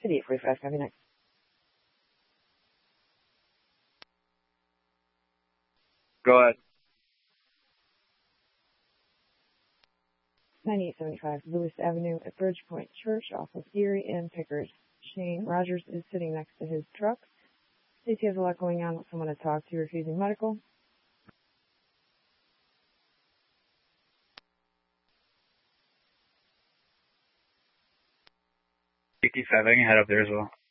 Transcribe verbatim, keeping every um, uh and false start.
City eight forty-five, copy next. Go ahead. ninety-eight seventy-five Lewis Avenue at Bridgepoint Church off of Erie and Pickard. Shane Rogers is sitting next to his truck. States he has a lot going on with someone to talk to, refusing medical. fifty-five, I can head up there as well.